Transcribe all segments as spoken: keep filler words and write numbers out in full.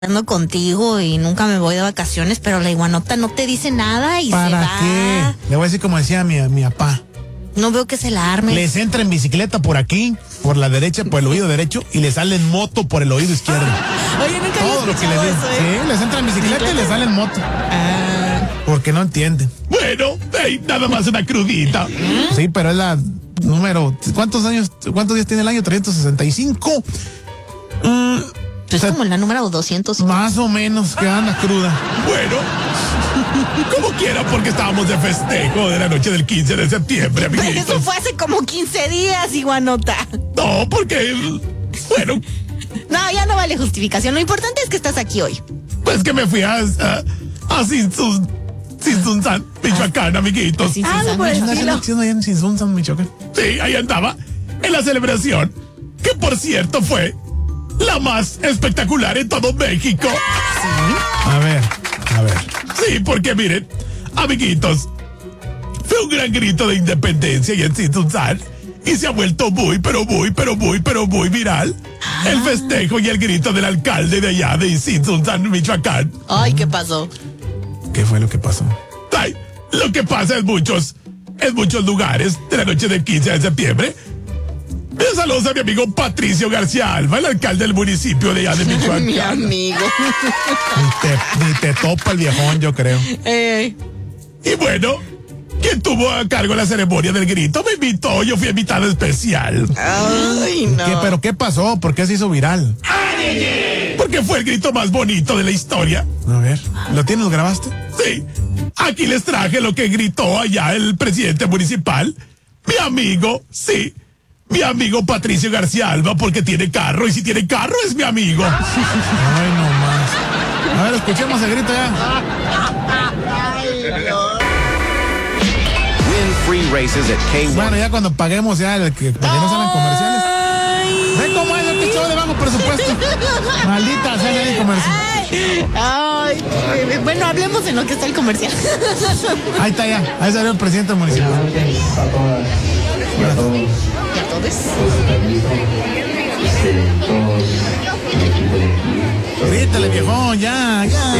ando contigo y nunca me voy de vacaciones, pero la iguanota no te dice nada y se va. ¿Para qué? Le voy a decir como decía mi, mi papá. No veo que se la arme. Les entra en bicicleta por aquí, por la derecha, por el oído derecho, y le sale en moto por el oído izquierdo. Oye, nunca había Todo lo que le escuchado den. eso, ¿eh? Sí, les entra en bicicleta y les sale en moto. Ah. Porque no entienden. Bueno, hey, nada más una crudita. Sí, pero es la número. ¿Cuántos años, cuántos días tiene el año? trescientos sesenta y cinco. Mm, Pues es como la número doscientos. Más o menos que anda cruda. Bueno, como quiera, porque estábamos de festejo de la noche del quince de septiembre, Pero amiguitos. eso fue hace como quince días, iguanota. No, porque, bueno, No, ya no vale justificación. Lo importante es que estás aquí hoy. pues que me fui a, a, a Sinsun, Sinsunzan, Michoacán, amiguitos. Sí, sí, Ah, San pues, Michoacán. ¿qué estás haciendo allá en Sinsunzan, Michoacán? Sí, ahí andaba, en la celebración, que por cierto fue la más espectacular en todo México. A ver, a ver. Sí, porque miren, amiguitos, fue un gran grito de independencia y en Sinsunzan, y se ha vuelto muy, pero muy, pero muy, pero muy viral el festejo y el grito del alcalde de allá de Sinsunzan, Michoacán. Ay, ¿qué pasó? ¿Qué fue lo que pasó? Ay, lo que pasa en muchos, en muchos lugares de la noche del quince de septiembre. Me saludos a mi amigo Patricio García Alba, el alcalde del municipio de allá de Michoacán. Mi amigo. Ni te, ni te topa el viejón, yo creo. Eh, Y bueno, quien tuvo a cargo la ceremonia del grito me invitó, yo fui invitado especial. Ay, no. ¿Qué, ¿Pero qué pasó? ¿Por qué se hizo viral? Porque fue el grito más bonito de la historia. A ver, ¿lo tienes? ¿Lo grabaste? Sí, aquí les traje lo que gritó allá el presidente municipal, mi amigo, sí, mi amigo Patricio García Alba, porque tiene carro, y si tiene carro es mi amigo. Ay, no más. A ver, escuchemos el grito ya. Win free races at K uno. Bueno, ya cuando paguemos ya, el que, para que no salgan comerciales. Ay. ¿Ven cómo es este show de bajo presupuesto? Maldita sea el comercial. Ay, ay, bueno, hablemos en lo que está el comercial. Ahí está ya, ahí salió el presidente municipal. Buenas noches a todas y a todos. ¿Y a todos? Con su permiso de todos el equipo de aquí. Grítale, viejón, ya, ya.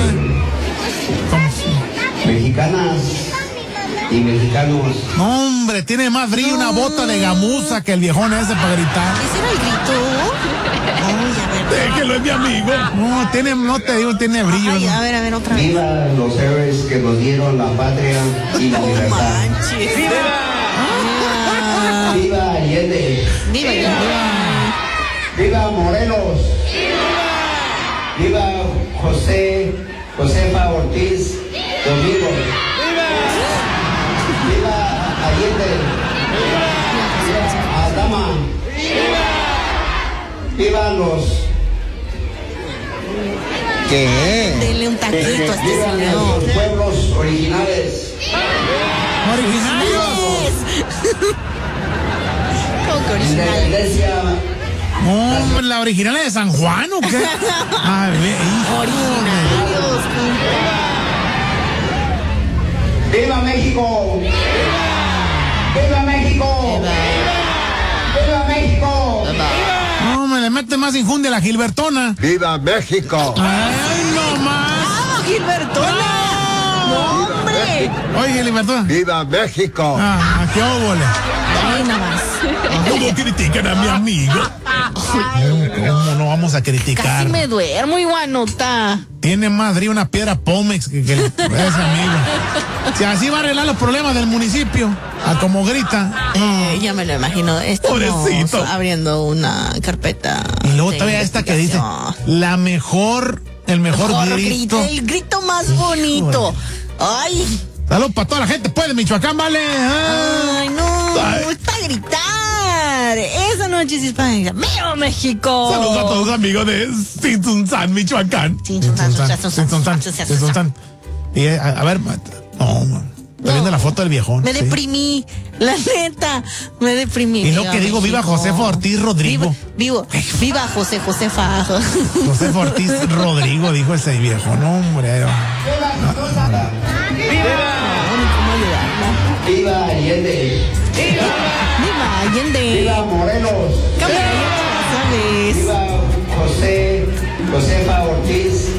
¿Cómo? Mexicanas y mexicanos, No, hombre, tiene más brillo una bota de gamuza que el viejón ese para gritar. ¿Ese era el grito? Ay, a ver. Déjelo, es mi amigo. No, tiene, no te digo, tiene brillo. Ay, ¿no? a ver, a ver, otra vez. viva los héroes que nos dieron la patria y la No libertad. manches. ¡Viva! Viva Allende. ¡Viva! ¡Viva! Viva Morelos. Viva José, Josefa Ortiz Domingo. Viva Allende. Viva Adama. Viva los. ¿Qué? Denle un taquito a este Viva señor. nuestros pueblos originales. ¡Originarios! ¿Cómo que original? Independencia. Hombre, ¿la original es de San Juan o qué? A ver, hijo. Originarios. ¡Viva México! ¡Viva México! ¡Viva México! No, me le mete más injundia a la Gilbertona. ¡Viva México! Ay, no más. ¡Vamos, Gilbertona! ¡No, hombre! Oye, Gilbertona. ¡Viva México! Ah, qué óvole. Ay, nada más. ¿Cómo critican a mi amigo? ¿Cómo no vamos a criticar? Casi me duermo, iguanota. Tiene más brillo una piedra Pómex que, que ese amigo. Si así va a arreglar los problemas del municipio, a como grita. Eh, ya me lo imagino. Estamos Pobrecito. abriendo una carpeta. Y luego de todavía esta que dice, investigación. la mejor, el mejor, Mejor grito. grito, el grito más bonito. Ay, Saludos para toda la gente, pues, de Michoacán, vale. Ah. ay, no, Ay. es para gritar. Esa noche sí es para gritar. ¡Viva México! Saludos a todos amigos de Sinsunzan, Michoacán. Sí, son tan- son tan- son tan- Sinsunzán, son tan- Sinsunzán. Y eh, a, a ver, no, man. Está viendo la foto del viejón. Me sí. deprimí, la neta, me deprimí. Y lo que digo, viva México. Josefa Ortiz Rodrigo. Viva, vivo, viva José Josefa. Josefa Ortiz Rodrigo, dijo ese viejo. No, hombre. ¡Viva Allende! Viva Allende. ¡Viva Morelos! Cámara, ya te la sabes. ¡Viva José Josefa Ortiz